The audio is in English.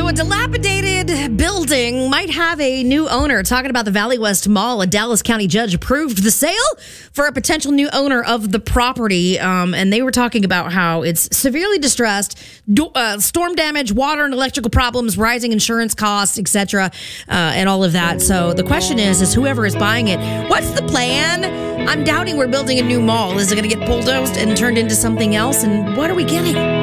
So a dilapidated building might have a new owner. Talking about the Valley West Mall, a Dallas County judge approved the sale for a potential new owner of the property. And they were talking about how it's severely distressed, storm damage, water and electrical problems, rising insurance costs, etc., and all of that. So the question is whoever is buying it, what's the plan? I'm doubting we're building a new mall. Is it going to get bulldozed and turned into something else? And what are we getting?